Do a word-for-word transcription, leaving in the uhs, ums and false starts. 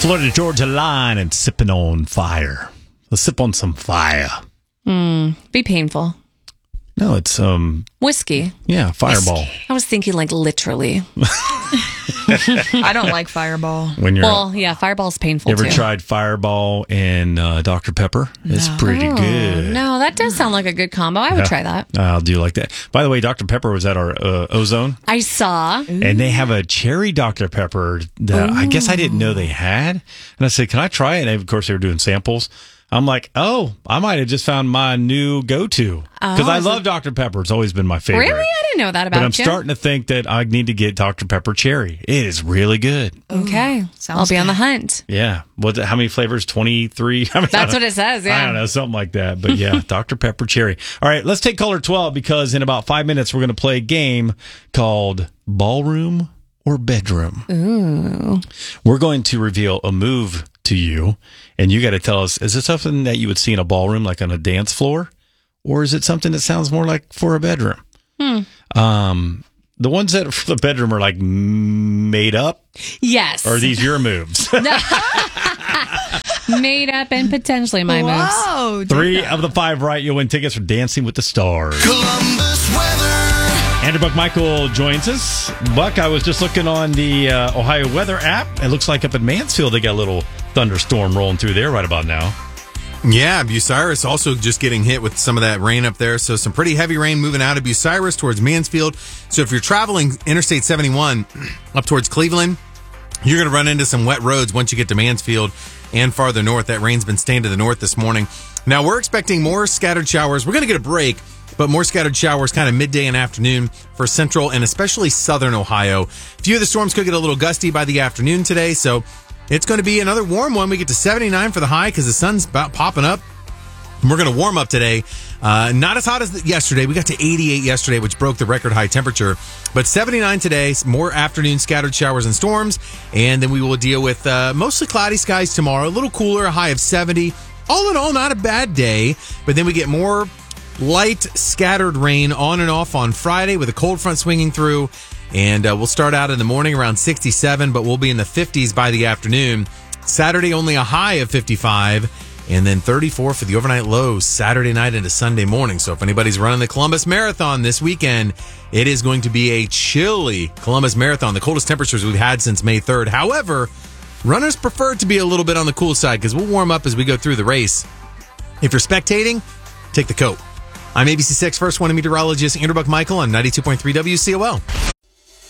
Florida Georgia line and sipping on fire. Let's sip on some fire. Mm, be painful. No, it's um whiskey. Yeah, Fireball. I was thinking like literally. I don't like Fireball. When you're well, yeah, Fireball's painful. You ever too. tried Fireball and uh, Doctor Pepper? It's No. pretty Oh, good. No, that does sound like a good combo. I would Yeah. try that. I'll do like that. By the way, Doctor Pepper was at our uh, Ozone, I saw. and they have a cherry Doctor Pepper that I guess I didn't know they had. And I said, "Can I try it?" And of course, they were doing samples. I'm like, "Oh, I might have just found my new go-to because Oh, I is love Doctor Pepper. It's always been my favorite." Really? I didn't know that about But I'm you. starting to think that I need to get Doctor Pepper Cherry. It is really good. Okay. Sounds I'll be on the good. hunt. Yeah. What? How many flavors? twenty-three? I mean, That's what it says, yeah. I don't know, something like that. But yeah, Doctor Pepper Cherry. All right, let's take caller twelve because in about five minutes we're going to play a game called Ballroom or Bedroom. Ooh. We're going to reveal a move to you, and you got to tell us, is it something that you would see in a ballroom, like on a dance floor, or is it something that sounds more like for a bedroom? Hmm. Um, the ones that are for the bedroom are like made up, Yes. or are these your moves? Made up and potentially my moves. Whoa. Three of the five right, you'll win tickets for Dancing with the Stars. Columbus weather. Andrew Buck Michael joins us. Buck, I was just looking on the uh, Ohio weather app. It looks like up in Mansfield they got a little thunderstorm rolling through there right about now. Yeah, Bucyrus also just getting hit with some of that rain up there. So some pretty heavy rain moving out of Bucyrus towards Mansfield. So if you're traveling Interstate seventy-one up towards Cleveland, you're going to run into some wet roads once you get to Mansfield and farther north. That rain's been staying to the north this morning. Now we're expecting more scattered showers. We're going to get a break, but more scattered showers kind of midday and afternoon for central and especially southern Ohio. A few of the storms could get a little gusty by the afternoon today, so it's going to be another warm one. We get to seventy-nine for the high because the sun's about popping up. We're going to warm up today. Uh, not as hot as yesterday. We got to eighty-eight yesterday, which broke the record high temperature. But seventy-nine today, more afternoon scattered showers and storms. And then we will deal with uh, mostly cloudy skies tomorrow. A little cooler, a high of seventy. All in all, not a bad day. But then we get more light scattered rain on and off on Friday with a cold front swinging through. And uh, we'll start out in the morning around sixty-seven, but we'll be in the fifties by the afternoon. Saturday, only a high of fifty-five. And then thirty-four for the overnight low Saturday night into Sunday morning. So if anybody's running the Columbus Marathon this weekend, it is going to be a chilly Columbus Marathon, the coldest temperatures we've had since May third. However, runners prefer to be a little bit on the cool side because we'll warm up as we go through the race. If you're spectating, take the coat. I'm A B C six First One meteorologist Andrew Buck Michael on ninety-two point three W C O L.